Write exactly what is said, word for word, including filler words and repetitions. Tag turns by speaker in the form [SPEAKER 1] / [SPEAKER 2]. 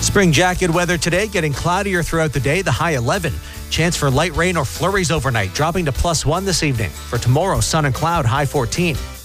[SPEAKER 1] Spring jacket weather today, getting cloudier throughout the day, the high eleven. Chance for light rain or flurries overnight, dropping to plus one this evening. For tomorrow, sun and cloud, high fourteen.